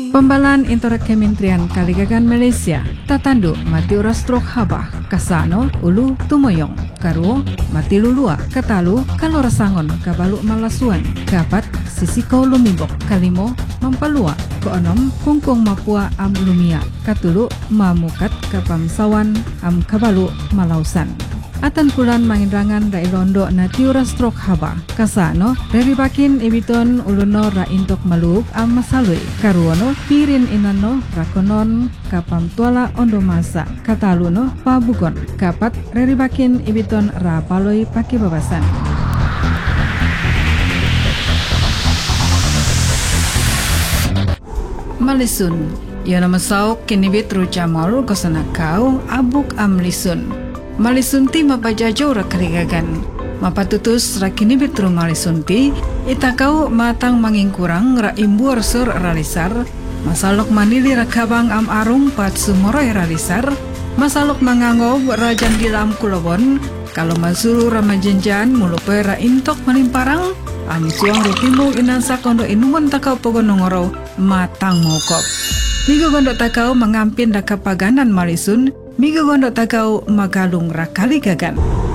Pembalan Intorak Kementerian Kaligagan Malaysia tatandu mati ura strok habah kasano ulu tumoyong karuo mati lulua katalu kalorasangon kabalu malasuan kapat sisiko lumibok kalimo mampalua koonom kungkung mapua am lumia katulu mamukat kapamsawan am kabalu malausan. Atan kulan mangindrangan ra ilondo na tiura strok haba kasano dari bakin ibiton uluno ra intok maluk am masalui karuono pirin inano rakonon kapam tuala ondo masa kataluno pabugon kapat dari bakin ibiton ra paloi paki babasan. Malisun yana masauk kinibit rucamol kosanakau abuk am lisun. Malisunti mapajajo ra kaligagan mapatutus ra kinibit ru malisunti itakau matang mangingkurang ra imbur sur ralisar masalok manili ra kabang am arung pat sumoroy ralisar masalok mangangob rajan di lam kulobon kalau masuru ra majenjan mulupe ra intok malimparang am suang rutimu inansa kondo inuman takau pogonongoro matang mokop migo gondo takau mengampin da kapaganan malisun migo gondo takau magalung ra kaligagan.